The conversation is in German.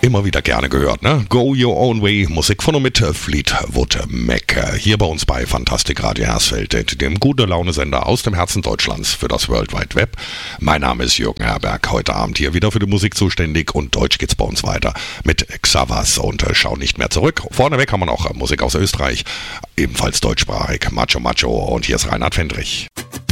immer wieder gerne gehört, ne? Go Your Own Way, Musik von und mit Fleetwood Mac. Hier bei uns bei Fantastik Radio Hersfeld, dem Gute-Laune-Sender aus dem Herzen Deutschlands für das World Wide Web. Mein Name ist Jürgen Herberg, heute Abend hier wieder für die Musik zuständig und Deutsch geht's bei uns weiter mit Xavas und Schau nicht mehr zurück. Vorneweg haben wir noch Musik aus Österreich, ebenfalls deutschsprachig, Macho Macho und hier ist Reinhard Fendrich.